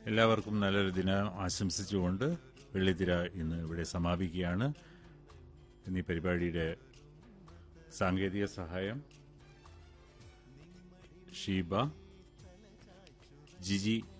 എല്ലാവർക്കും നല്ലൊരു ദിനം ആശംസിച്ചുകൊണ്ട് വെള്ളിത്തിര ഇന്ന് ഇവിടെ സമാപിക്കുകയാണ്. എന്നീ പരിപാടിയുടെ സാങ്കേതിക സഹായം ഷീബ, ജിജി